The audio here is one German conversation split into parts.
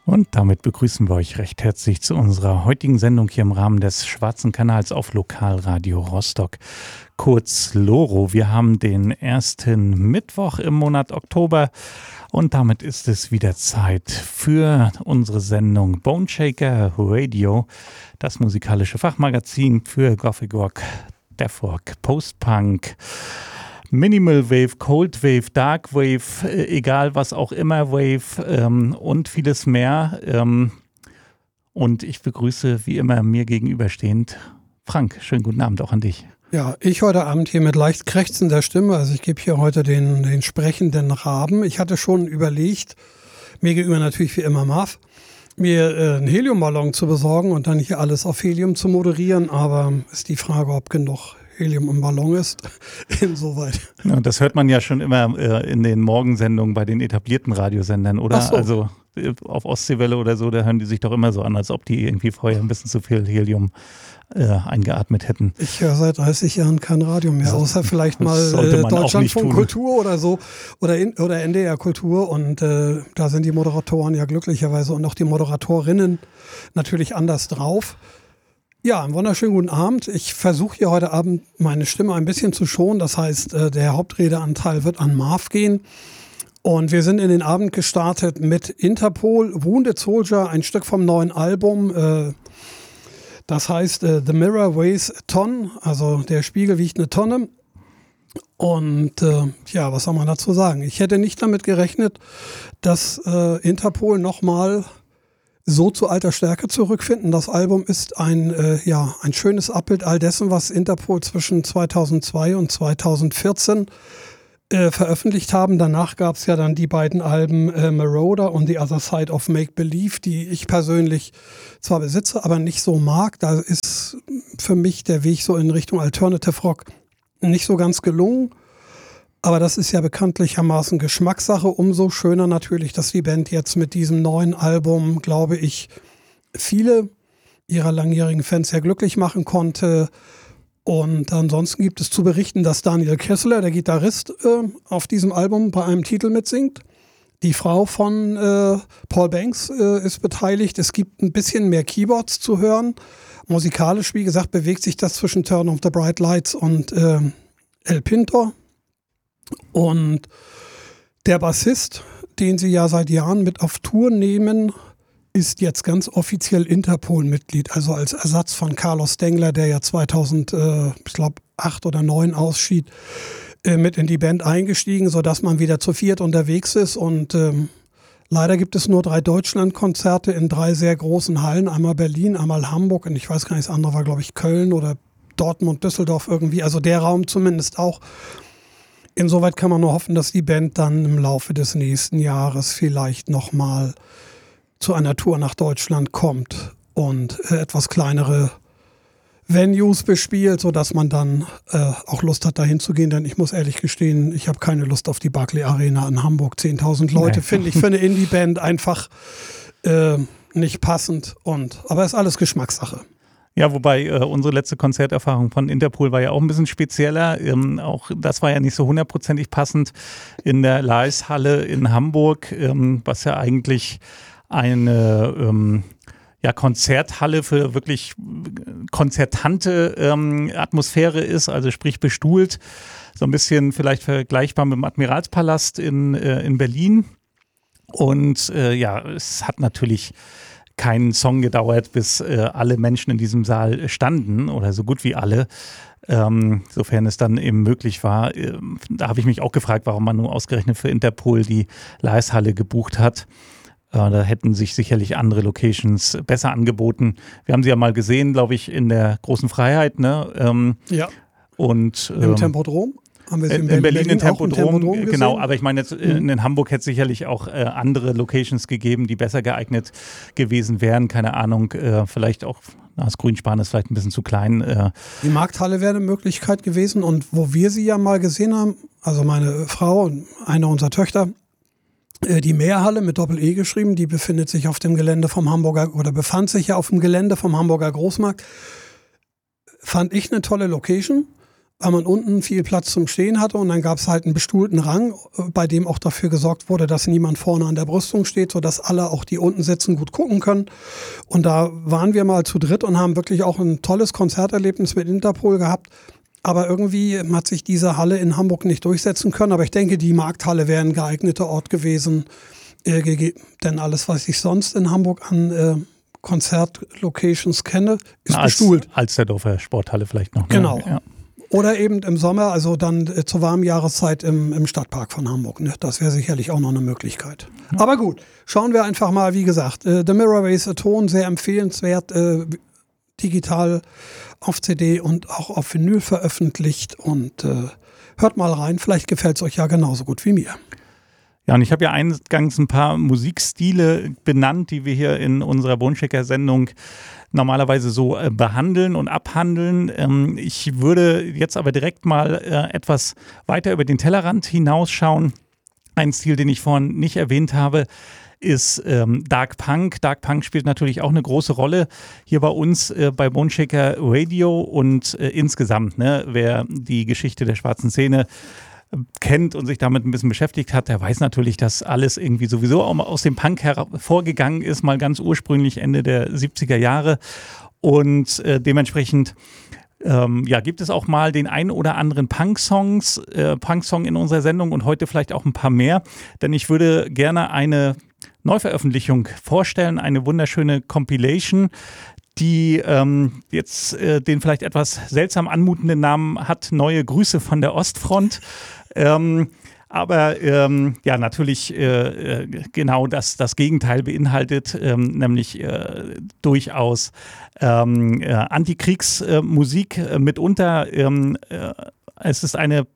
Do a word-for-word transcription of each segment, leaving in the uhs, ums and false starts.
Und damit begrüßen wir euch recht herzlich zu unserer heutigen Sendung hier im Rahmen des Schwarzen Kanals auf Lokalradio Rostock, kurz Loro. Wir haben den ersten Mittwoch im Monat Oktober und damit ist es wieder Zeit für unsere Sendung Boneshaker Radio, das musikalische Fachmagazin für Gothic Rock, Death Rock, Post-Punk, Minimal Wave, Cold Wave, Dark Wave, äh, egal was auch immer Wave ähm, und vieles mehr. Ähm, und ich begrüße wie immer mir gegenüberstehend Frank. Schönen guten Abend auch an dich. Ja, ich heute Abend hier mit leicht krächzender Stimme. Also ich gebe hier heute den, den sprechenden Raben. Ich hatte schon überlegt, mir gegenüber natürlich wie immer Marv, mir äh, einen Heliumballon zu besorgen und dann hier alles auf Helium zu moderieren. Aber ist die Frage, ob genug Helium im Ballon ist, insoweit. Ja, das hört man ja schon immer äh, in den Morgensendungen bei den etablierten Radiosendern, oder? Ach so. Also äh, auf Ostseewelle oder so, da hören die sich doch immer so an, als ob die irgendwie vorher ein bisschen zu viel Helium äh, eingeatmet hätten. Ich höre seit dreißig Jahren kein Radio mehr, außer vielleicht mal äh, Deutschlandfunk Kultur oder so oder, in, oder N D R Kultur und äh, da sind die Moderatoren ja glücklicherweise und auch die Moderatorinnen natürlich anders drauf. Ja, einen wunderschönen guten Abend. Ich versuche hier heute Abend meine Stimme ein bisschen zu schonen. Das heißt, der Hauptredeanteil wird an Marv gehen. Und wir sind in den Abend gestartet mit Interpol, Wounded Soldier, ein Stück vom neuen Album. Das heißt The Mirror Weighs a Ton, also der Spiegel wiegt eine Tonne. Und äh, ja, was soll man dazu sagen? Ich hätte nicht damit gerechnet, dass äh, Interpol nochmal so zu alter Stärke zurückfinden. Das Album ist ein, äh, ja, ein schönes Abbild all dessen, was Interpol zwischen zweitausendzwei und zweitausendvierzehn äh, veröffentlicht haben. Danach gab es ja dann die beiden Alben äh, Marauder und The Other Side of Make Believe, die ich persönlich zwar besitze, aber nicht so mag. Da ist für mich der Weg so in Richtung Alternative Rock nicht so ganz gelungen. Aber das ist ja bekanntlichermaßen Geschmackssache. Umso schöner natürlich, dass die Band jetzt mit diesem neuen Album, glaube ich, viele ihrer langjährigen Fans sehr glücklich machen konnte. Und ansonsten gibt es zu berichten, dass Daniel Kessler, der Gitarrist, äh, auf diesem Album bei einem Titel mitsingt. Die Frau von äh, Paul Banks äh, ist beteiligt. Es gibt ein bisschen mehr Keyboards zu hören. Musikalisch, wie gesagt, bewegt sich das zwischen Turn of the Bright Lights und äh, El Pintor. Und der Bassist, den sie ja seit Jahren mit auf Tour nehmen, ist jetzt ganz offiziell Interpol-Mitglied, also als Ersatz von Carlos Stengler, der ja zweitausend, äh, ich glaube, acht oder neun ausschied, äh, mit in die Band eingestiegen, sodass man wieder zu viert unterwegs ist. Und ähm, leider gibt es nur drei Deutschlandkonzerte in drei sehr großen Hallen, einmal Berlin, einmal Hamburg und ich weiß gar nicht, das andere war, glaube ich, Köln oder Dortmund, Düsseldorf irgendwie, also der Raum zumindest auch. Insoweit kann man nur hoffen, dass die Band dann im Laufe des nächsten Jahres vielleicht nochmal zu einer Tour nach Deutschland kommt und äh, etwas kleinere Venues bespielt, sodass man dann äh, auch Lust hat, dahin zu gehen. Denn ich muss ehrlich gestehen, ich habe keine Lust auf die Barclay Arena in Hamburg. zehntausend Leute nee. Finde ich für eine Indie-Band einfach äh, nicht passend. Und, aber ist alles Geschmackssache. Ja, wobei äh, unsere letzte Konzerterfahrung von Interpol war ja auch ein bisschen spezieller. Ähm, auch das war ja nicht so hundertprozentig passend in der Leishalle in Hamburg, ähm, was ja eigentlich eine ähm, ja, Konzerthalle für wirklich konzertante ähm, Atmosphäre ist, also sprich bestuhlt. So ein bisschen vielleicht vergleichbar mit dem Admiralspalast in, äh, in Berlin. Und äh, ja, es hat natürlich keinen Song gedauert, bis äh, alle Menschen in diesem Saal standen oder so gut wie alle, ähm, sofern es dann eben möglich war. Ähm, da habe ich mich auch gefragt, warum man nur ausgerechnet für Interpol die Leishalle gebucht hat. Äh, da hätten sich sicherlich andere Locations besser angeboten. Wir haben sie ja mal gesehen, glaube ich, in der Großen Freiheit, ne? Ähm, ja. Und, ähm, im Tempodrom? Haben wir in, in Berlin, Berlin, in Tempodrom, Tempodrom genau, aber ich meine jetzt mhm. in Hamburg hätte es sicherlich auch äh, andere Locations gegeben, die besser geeignet gewesen wären, keine Ahnung, äh, vielleicht auch, na, das Grünspan ist vielleicht ein bisschen zu klein. Äh. Die Markthalle wäre eine Möglichkeit gewesen und wo wir sie ja mal gesehen haben, also meine Frau und eine unserer Töchter, äh, die Meerhalle mit Doppel-E geschrieben, die befindet sich auf dem Gelände vom Hamburger, oder befand sich ja auf dem Gelände vom Hamburger Großmarkt, fand ich eine tolle Location. weil man unten viel Platz zum Stehen hatte und dann gab es halt einen bestuhlten Rang, bei dem auch dafür gesorgt wurde, dass niemand vorne an der Brüstung steht, sodass alle, auch die unten sitzen, gut gucken können. Und da waren wir mal zu dritt und haben wirklich auch ein tolles Konzerterlebnis mit Interpol gehabt. Aber irgendwie hat sich diese Halle in Hamburg nicht durchsetzen können. Aber ich denke, die Markthalle wäre ein geeigneter Ort gewesen, äh, gegeben. Denn alles, was ich sonst in Hamburg an äh, Konzertlocations kenne, ist Na, als, bestuhlt. Alsterdorfer Sporthalle vielleicht noch. Ne? Genau. Ja. Oder eben im Sommer, also dann äh, zur warmen Jahreszeit im, im Stadtpark von Hamburg. Ne? Das wäre sicherlich auch noch eine Möglichkeit. Ja. Aber gut, schauen wir einfach mal, wie gesagt, äh, The Mirrorways Ton, sehr empfehlenswert, äh, digital auf C D und auch auf Vinyl veröffentlicht. Und äh, hört mal rein, vielleicht gefällt es euch ja genauso gut wie mir. Ja, und ich habe ja eingangs ein paar Musikstile benannt, die wir hier in unserer Bonechecker-Sendung normalerweise so äh, behandeln und abhandeln. Ähm, ich würde jetzt aber direkt mal äh, etwas weiter über den Tellerrand hinausschauen. Ein Stil, den ich vorhin nicht erwähnt habe, ist ähm, Dark Punk. Dark Punk spielt natürlich auch eine große Rolle hier bei uns äh, bei Bonechecker Radio und äh, insgesamt, ne, wer die Geschichte der schwarzen Szene kennt und sich damit ein bisschen beschäftigt hat, der weiß natürlich, dass alles irgendwie sowieso auch mal aus dem Punk hervorgegangen ist, mal ganz ursprünglich Ende der siebziger Jahre und äh, dementsprechend ähm, ja, gibt es auch mal den einen oder anderen Punk-Songs, äh, Punk-Song in unserer Sendung und heute vielleicht auch ein paar mehr, denn ich würde gerne eine Neuveröffentlichung vorstellen, eine wunderschöne Compilation, die ähm, jetzt äh, den vielleicht etwas seltsam anmutenden Namen hat, Neue Grüße von der Ostfront. Ähm, aber ähm, ja, natürlich äh, äh, genau das, das Gegenteil beinhaltet, ähm, nämlich äh, durchaus ähm, äh, Antikriegsmusik äh, mitunter. Ähm, äh, es ist eine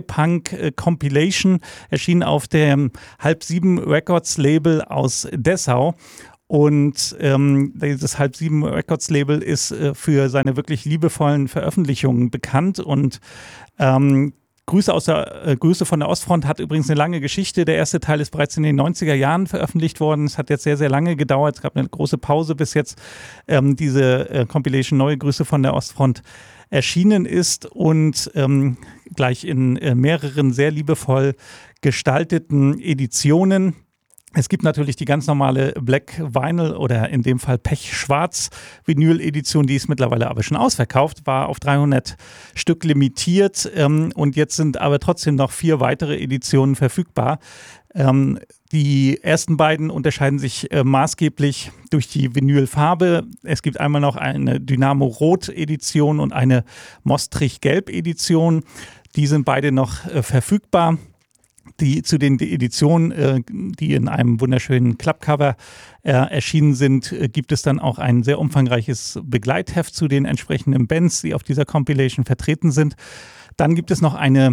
Oi-Punk-Compilation, erschienen auf dem Halb Sieben Records Label aus Dessau. Und ähm, dieses Halb Sieben Records Label ist äh, für seine wirklich liebevollen Veröffentlichungen bekannt und ähm, Grüße, aus der, äh, Grüße von der Ostfront hat übrigens eine lange Geschichte. Der erste Teil ist bereits in den neunziger Jahren veröffentlicht worden. Es hat jetzt sehr, sehr lange gedauert. Es gab eine große Pause, bis jetzt ähm, diese äh, Compilation Neue Grüße von der Ostfront erschienen ist und ähm, gleich in äh, mehreren sehr liebevoll gestalteten Editionen. Es gibt natürlich die ganz normale Black Vinyl oder in dem Fall Pech-Schwarz Vinyl-Edition, die ist mittlerweile aber schon ausverkauft, war auf dreihundert Stück limitiert ähm, und jetzt sind aber trotzdem noch vier weitere Editionen verfügbar. Ähm, die ersten beiden unterscheiden sich äh, maßgeblich durch die Vinylfarbe. Es gibt einmal noch eine Dynamo-Rot-Edition und eine Mostrich-Gelb-Edition. Die sind beide noch äh, verfügbar. Die, zu den Editionen, äh, die in einem wunderschönen Klappcover äh, erschienen sind, äh, gibt es dann auch ein sehr umfangreiches Begleitheft zu den entsprechenden Bands, die auf dieser Compilation vertreten sind. Dann gibt es noch eine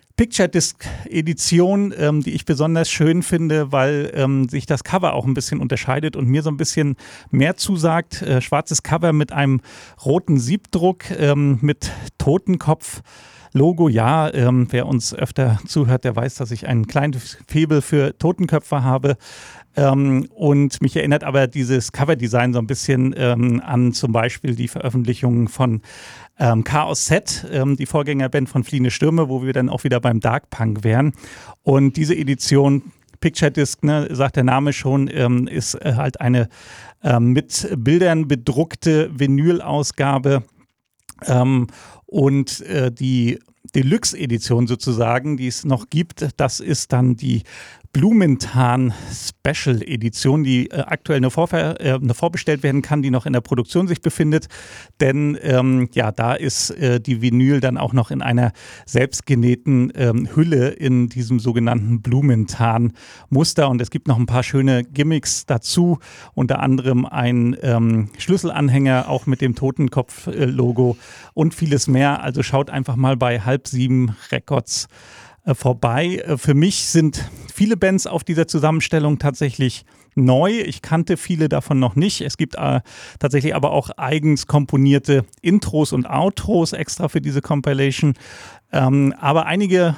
Picture-Disc-Edition, ähm, die ich besonders schön finde, weil ähm, sich das Cover auch ein bisschen unterscheidet und mir so ein bisschen mehr zusagt. Äh, schwarzes Cover mit einem roten Siebdruck, ähm, mit Totenkopf. Logo, ja, ähm, wer uns öfter zuhört, der weiß, dass ich einen kleinen Faible für Totenköpfe habe. Ähm, und mich erinnert aber dieses Coverdesign so ein bisschen ähm, an zum Beispiel die Veröffentlichung von ähm, Chaos Set, ähm, die Vorgängerband von Fliehende Stürme, wo wir dann auch wieder beim Dark Punk wären. Und diese Edition Picture Disc, ne, sagt der Name schon, ähm, ist äh, halt eine ähm, mit Bildern bedruckte Vinyl-Ausgabe. Ähm, und äh, die Deluxe-Edition sozusagen, die es noch gibt, das ist dann die Blumenthal Special Edition, die äh, aktuell nur, vorver- äh, nur vorbestellt werden kann, die noch in der Produktion sich befindet. Denn ähm, ja, da ist äh, die Vinyl dann auch noch in einer selbstgenähten ähm, Hülle in diesem sogenannten Blumenthal-Muster. Und es gibt noch ein paar schöne Gimmicks dazu, unter anderem ein ähm, Schlüsselanhänger, auch mit dem Totenkopf-Logo und vieles mehr. Also schaut einfach mal bei Halb Sieben Records vorbei. Für mich sind viele Bands auf dieser Zusammenstellung tatsächlich neu. Ich kannte viele davon noch nicht. Es gibt äh, tatsächlich aber auch eigens komponierte Intros und Outros extra für diese Compilation. Ähm, aber einige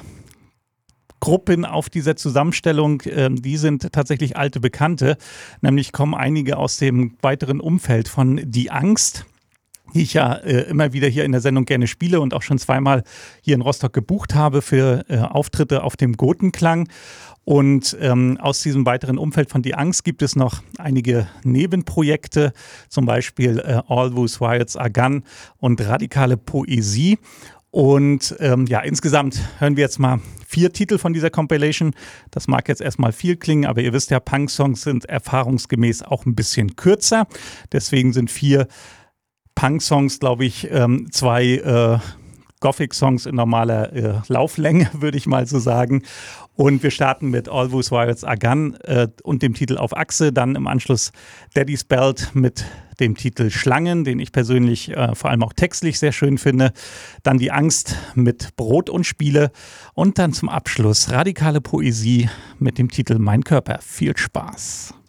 Gruppen auf dieser Zusammenstellung, äh, die sind tatsächlich alte Bekannte. Nämlich kommen einige aus dem weiteren Umfeld von Die Angst. die ich ja äh, immer wieder hier in der Sendung gerne spiele und auch schon zweimal hier in Rostock gebucht habe für äh, Auftritte auf dem Gotenklang. Und ähm, aus diesem weiteren Umfeld von Die Angst gibt es noch einige Nebenprojekte, zum Beispiel äh, All Those Riots Are Gone und Radikale Poesie. Und ähm, ja, insgesamt hören wir jetzt mal vier Titel von dieser Compilation. Das mag jetzt erstmal viel klingen, aber ihr wisst ja, Punk-Songs sind erfahrungsgemäß auch ein bisschen kürzer. Deswegen sind vier Punk-Songs, glaube ich, ähm, zwei äh, Gothic-Songs in normaler äh, Lauflänge, würde ich mal so sagen. Und wir starten mit All Those Riots Are Gone äh, und dem Titel Auf Achse. Dann im Anschluss Daddy's Belt mit dem Titel Schlangen, den ich persönlich äh, vor allem auch textlich sehr schön finde. Dann Die Angst mit Brot und Spiele. Und dann zum Abschluss Radikale Poesie mit dem Titel Mein Körper. Viel Spaß.